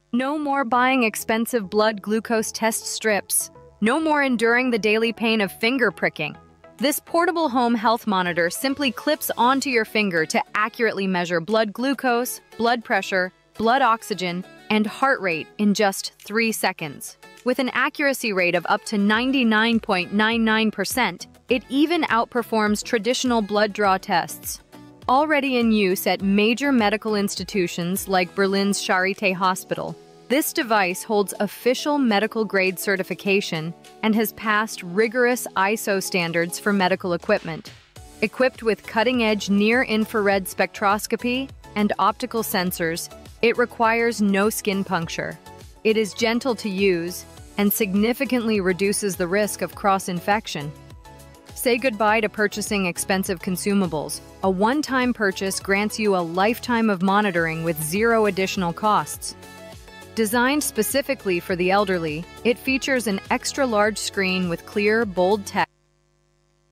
No more buying expensive blood glucose test strips. No more enduring the daily pain of finger pricking. This portable home health monitor simply clips onto your finger to accurately measure blood glucose, blood pressure, blood oxygen, and heart rate in just 3 seconds. With an accuracy rate of up to 99.99%, it even outperforms traditional blood draw tests. Already in use at major medical institutions like Berlin's Charité Hospital, this device holds official medical-grade certification and has passed rigorous ISO standards for medical equipment. Equipped with cutting-edge near-infrared spectroscopy and optical sensors, it requires no skin puncture. It is gentle to use and significantly reduces the risk of cross-infection. Say goodbye to purchasing expensive consumables. A one-time purchase grants you a lifetime of monitoring with zero additional costs. Designed specifically for the elderly, it features an extra-large screen with clear, bold text